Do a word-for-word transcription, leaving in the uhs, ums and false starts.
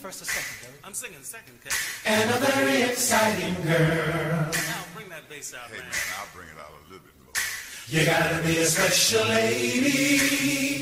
first or second, Billy? I'm singing second, Kevin. And a very exciting girl. Now bring that bass out, Hey, man. man, I'll bring it out a little bit more. You gotta be a special lady.